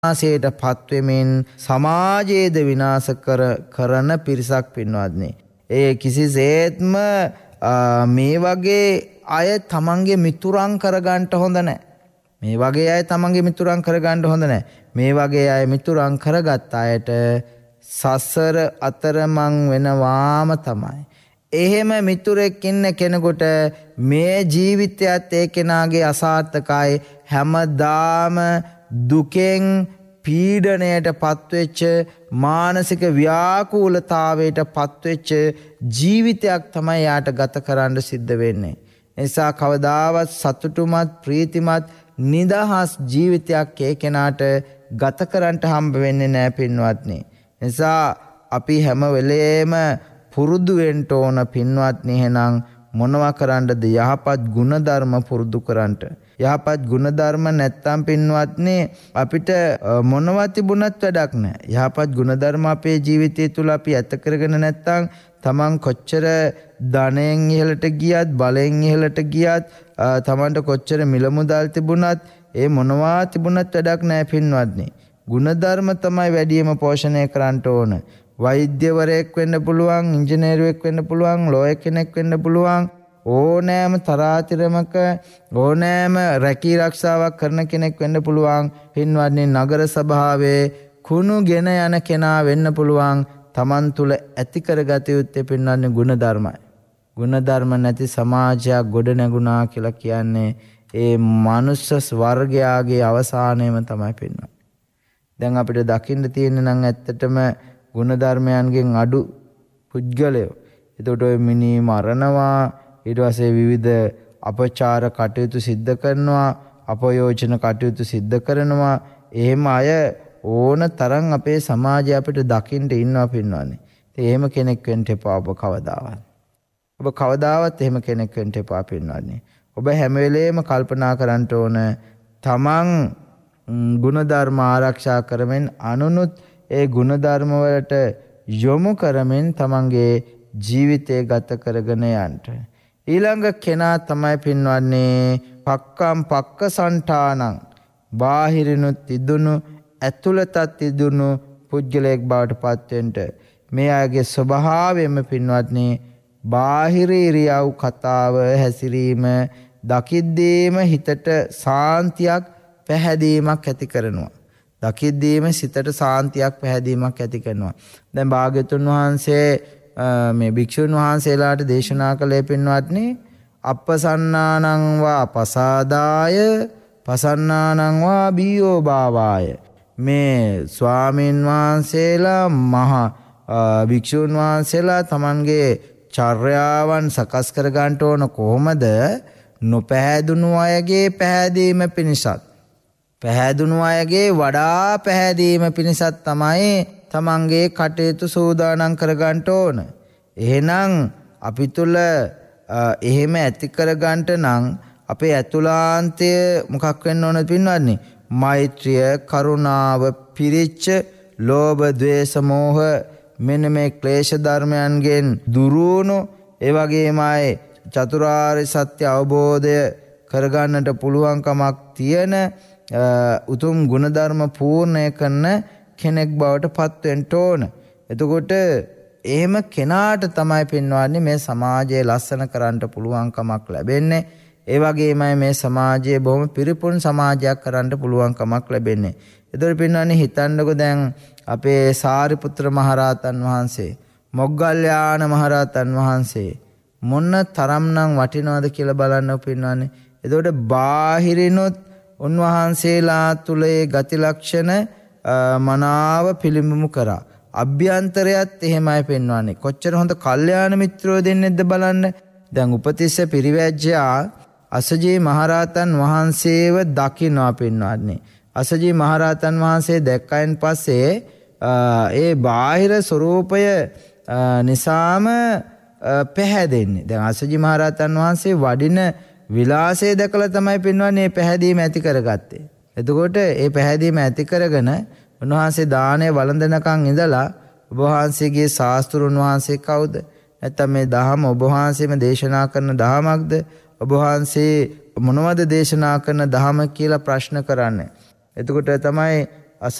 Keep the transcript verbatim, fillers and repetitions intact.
විනාශයට පත්වෙමින් සමාජයේද විනාශ කර කරන පිරිසක් පින්වත්නි. ඒ කිසිසේත්ම මේ වගේ අය තමන්ගේ මිතුරන් කරගන්න හොඳ නැහැ. මේ වගේ අය තමන්ගේ මිතුරන් කරගන්න හොඳ නැහැ. මේ වගේ අය මිතුරන් කරගත් අයට සසර අතරමං වෙනවාම තමයි. එහෙම මිතුරෙක් ඉන්න කෙනෙකුට මේ ජීවිතයත් ඒ කෙනාගේ අසාර්ථකයි. හැමදාම දුකෙන් පීඩණයට පත්වෙච්ච මානසික ව්‍යාකූලතාවයට පත්වෙච්ච ජීවිතයක් තමයි යාට ගත කරන්න සිද්ධ වෙන්නේ. නිසා කවදාවත් සතුටුමත් ප්‍රීතිමත් නිදහස් ජීවිතයක් ඒ කෙනාට ගත කරන්න හම්බ වෙන්නේ නැහැ පින්වත්නි. නිසා අපි හැම වෙලේම පුරුදු වෙන්න ඕන පින්වත්නි. එහෙනම් මොනවා කරන්නද? යහපත් ගුණධර්ම පුරුදු කරන්නට. යහපත් ගුණධර්ම නැත්තම් පින්වත්නි අපිට මොනවා තිබුණත් වැඩක් නැහැ. යහපත් ගුණධර්ම අපේ ජීවිතය තුළ අපි ඇත කරගෙන නැත්තම් තමන් කොච්චර ධනයෙන් ඉහළට ගියත් බලයෙන් ඉහළට ගියත් තමන්ට කොච්චර මිල මුදල් තිබුණත් ඒ මොනවා තිබුණත් වැඩක් නැහැ පින්වත්නි. ගුණධර්ම තමයි වැඩිම පෝෂණය කරන්න ඕන. වෛද්‍යවරයෙක් වෙන්න පුළුවන්, ඉංජිනේරුවෙක් වෙන්න පුළුවන්, ලෝයර් කෙනෙක් වෙන්න පුළුවන්. ඕනෑම තරාතිරමක ඕනෑම රැකී රක්ෂාවක් කරන කෙනෙක් වෙන්න පුළුවන්. පින්වත්නි නගර සභාවේ කුණු ගෙන යන කෙනා වෙන්න පුළුවන්. තමන් තුළ ඇති කරගත යුත්තේ පින්වත්නි ගුණධර්මයි. ගුණධර්ම නැති සමාජයක් ගොඩ නැගුණා කියලා කියන්නේ ඒ මනුෂ්‍ය වර්ගයාගේ අවසානයම තමයි පින්වත්නි. දැන් අපිට දකින්න තියෙන්නේ නම් ඇත්තටම ගුණධර්මයන්ගෙන් අඩු පුද්ගලයෝ. එතකොට ඔය මිනි මරනවා, ඊට පස්සේ විවිධ අපචාර කටයුතු සිද්ධ කරනවා, අපයෝජන කටයුතු සිද්ධ කරනවා. එහෙම අය ඕන තරම් අපේ සමාජය අපිට දකින්න ඉන්නවා පින්වත්නි. ඉතින් එහෙම කෙනෙක් වෙන්න එපා ඔබ කවදාවත්. ඔබ කවදාවත් එහෙම කෙනෙක් වෙන්න එපා පින්වත්නි. ඔබ හැම වෙලේම කල්පනා කරන්න ඕන තමන් ගුණධර්ම ආරක්ෂා කරමින් අනුනුත් ඒ ගුණධර්ම වලට යොමු කරමින් තමන්ගේ ජීවිතය ගත කරගෙන යන්න. ඊළඟ කෙනා තමයි පින්වත්නි පක්කම් පක්ක සන්ඨානං බාහිරිනුත් ඉදුණු ඇතුළතත් ඉදුණු පුද්ගලයෙක් බවට පත් වෙන්න. මේ අයගේ ස්වභාවයෙන්ම පින්වත්නි බාහිර ඉරියව් කතාව හැසිරීම දකිද්දීම හිතට සාන්තියක් පැහැදීමක් ඇති කරනවා. දකිද්දීම සිතට සාන්තියක් පැහැදීමක් ඇති කරනවා. දැන් භාග්‍යතුන් වහන්සේ මේ භික්ෂුන් වහන්සේලාට දේශනා කළේ පින්වත්නි අප්පසන්නානං වා පසාදාය පසන්නානං වා බියෝ භාවාය. මේ ස්වාමීන් වහන්සේලා මහා භික්ෂුන් වහන්සේලා තමන්ගේ චර්යාවන් සකස් කර ගන්නට ඕන කොහොමද? නොපැහැදුණු අයගේ පැහැදීම පිණිසත් පැහැදුණු අයගේ වඩා පැහැදීම පිණිසත් තමයි තමන්ගේ කටයුතු සූදානම් කරගන්න ඕන. එහෙනම් අපි තුල එහෙම ඇති කරගන්න නම් අපේ ඇතුළාන්තය මොකක් වෙන්න ඕනද පින්වත්නි? මෛත්‍රිය, කරුණාව පිරිච්ච ලෝභ, ද්වේෂ, මෝහ මෙන්න මේ ක්ලේශ ධර්මයන්ගෙන් දුරුණු ඒ වගේමයි චතුරාර්ය සත්‍ය අවබෝධය කරගන්නට පුළුවන්කමක් තියෙන උතුම් ගුණධර්ම පූර්ණය කරන කෙනෙක් බවට පත් වෙන්න ඕන. එතකොට එහෙම කෙනාට තමයි පින්වත්නි මේ සමාජය ලස්සන කරන්න පුළුවන්කමක් ලැබෙන්නේ. ඒ වගේමයි මේ සමාජයේ බොහොම පිරිපුන් සමාජයක් කරන්න පුළුවන්කමක් ලැබෙන්නේ. එතකොට පින්වත්නි හිතන්නකෝ දැන් අපේ සාරිපුත්‍ර මහරහතන් වහන්සේ, මොග්ගල්යාන මහරහතන් වහන්සේ මොන තරම්නම් වටිනවද කියලා බලන්න පින්වත්නි. එතකොට බාහිරිනුත් උන්වහන්සේලා තුල ඒ ගති ලක්ෂණ මනාව පිළිඹු කරා. අභ්‍යන්තරයත් එහෙමයි පෙන්වන්නේ. කොච්චර හොඳ කල්යාණ මිත්‍රයෝ දෙන්නේද බලන්න. දැන් උපතිස්ස පිරිවැජ්ජා අසජී මහරහතන් වහන්සේව දකින්නවා පෙන්වන්නේ. අසජී මහරහතන් වහන්සේ දැක්කයින් පස්සේ ඒ බාහිර ස්වરૂපය නිසාම පැහැදෙන්නේ. දැන් අසජී මහරහතන් වහන්සේ වඩින විලාසය දැකලා තමයි පෙන්වන්නේ මේ පැහැදීම ඇති කරගත්තේ. එතකොට ඒ පැහැදීම ඇති කරගෙන උන්වහන්සේ දානය වළඳනකන් ඉඳලා ඔබ වහන්සේගේ ශාස්ත්‍රුන් වහන්සේ කවුද? නැත්නම් මේ දහම ඔබ වහන්සේම දේශනා කරන දහමක්ද? ඔබ වහන්සේ මොනවද දේශනා කරන දහම කියලා ප්‍රශ්න කරන්නේ. එතකොට තමයි